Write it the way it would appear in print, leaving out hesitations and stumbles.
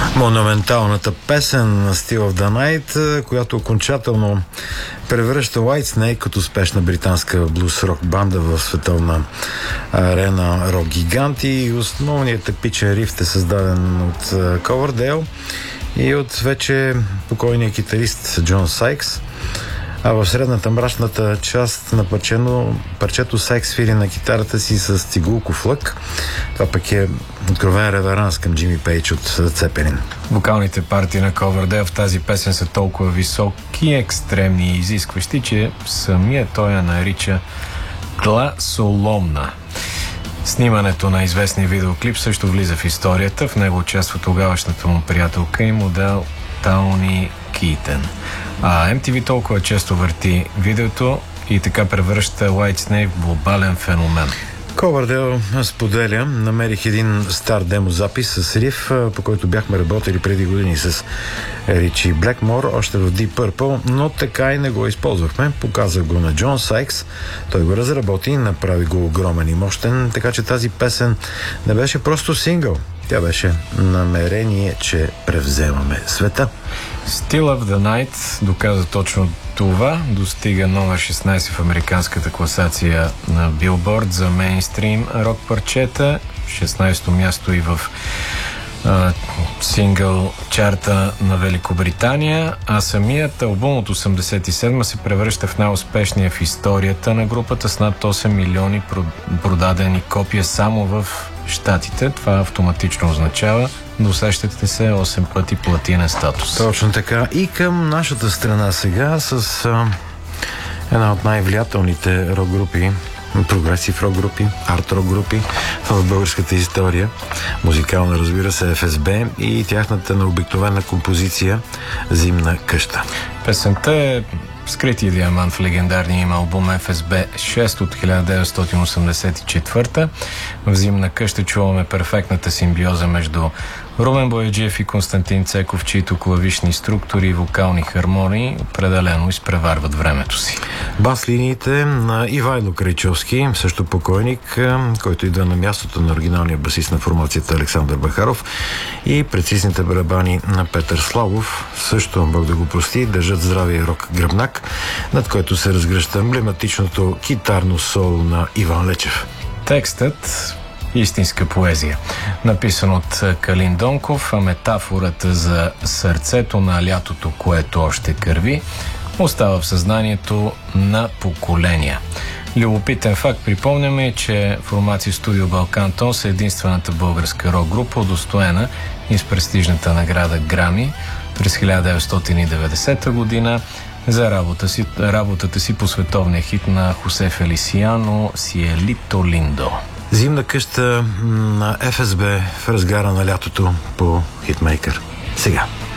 Монументалната песен на Still of the Night, която окончателно превръща Whitesnake като успешна британска блюз-рок банда в световна арена рок гиганти. Основният епичен риф е създаден от Coverdale и от вече покойния китарист Джон Сайкс. А в средната мрачната част на парчето Сайкс свири на китарата си с цигулков лък. Това пък е откровен реверанс към Джими Пейдж от Цепелин. Вокалните партии на Coverdale в тази песен са толкова високи, екстремни и изискващи, че самия той я нарича гласоломна. Снимането на известния видеоклип също влиза в историята. В него участва тогавашната му приятелка и модел Тауни Китън. А MTV толкова често върти видеото и така превръща Whitesnake в глобален феномен. Coverdale споделя: намерих един стар демозапис с риф, по който бяхме работили преди години с Ричи Блекмор, още в Deep Purple, но така и не го използвахме. Показах го на Джон Сайкс, той го разработи и направи го огромен и мощен, така че тази песен не беше просто сингъл. Тя беше намерение, че превземаме света. Still of the Night доказа точно това. Достига номер 16 в американската класация на Billboard за мейнстрим рок парчета. 16-то място и в сингъл чарта на Великобритания, а самият албум от 87 се превръща в най-успешния в историята на групата с над 8 милиони продадени копия само в Щатите. Това автоматично означава да усещате се 8 пъти платинен статус. Точно така. И към нашата страна сега с една от най-влиятелните рок групи, прогресив рок групи, арт рок групи в българската история. Музикална, разбира се, ФСБ и тяхната необикновена композиция "Зимна къща". Песента е скрития диамант в легендарния им албум ФСБ 6 от 1984. В "Зимна къща" чуваме перфектната симбиоза между Румен Бояджиев и Константин Цеков, чието клавишни структури и вокални хармонии определено изпреварват времето си. Бас линиите на Ивайло Крайчовски, също покойник, който идва на мястото на оригиналния басист на формацията Александър Бахаров, и прецизните барабани на Петър Славов, също, Бог да го прости, държат здравия рок гръбнак, над който се разгръща емблематичното китарно соло на Иван Лечев. Текстът истинска поезия, написан от Калин Донков, а метафората за сърцето на лятото, което още кърви, остава в съзнанието на поколения. Любопитен факт, припомняме, че формация Студио Балкантон са единствената българска рок група, удостоена и с престижната награда Грами през 1990 година за работата си по световния хит на Хосе Фелисиано "Сиелито Линдо". "Зимна къща" на ФСБ в разгара на лятото по Хитмейкър. Сега.